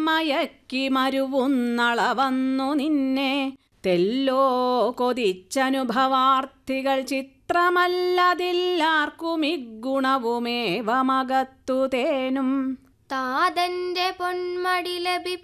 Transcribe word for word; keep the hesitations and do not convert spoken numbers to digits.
മയക്കി മരുവുന്നളവന്നു നിന്നെ തെല്ലോ കൊതിച്ചനുഭവാർത്ഥികൾ ചിത്രമല്ലതില്ലാർക്കും ഇഗുണവുമേവമകത്തു തേനും താതന്റെ പൊന്മടി ലഭി